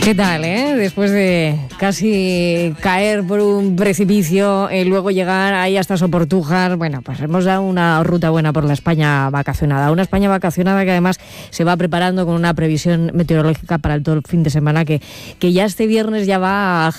¿Qué tal, Después de casi caer por un precipicio y luego llegar ahí hasta Soportújar, bueno, pues hemos dado una ruta buena por la España vacacionada. Una España vacacionada que además se va preparando con una previsión meteorológica para todo el fin de semana que ya este viernes ya va a